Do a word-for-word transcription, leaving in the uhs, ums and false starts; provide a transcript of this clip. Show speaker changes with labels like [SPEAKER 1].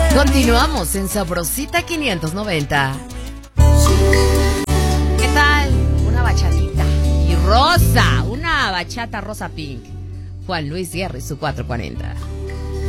[SPEAKER 1] Continuamos en Sabrosita quinientos noventa. ¿Qué tal? Una bachatita. Y rosa, una bachata rosa pink. Juan Luis Guerra y su cuatrocientos cuarenta.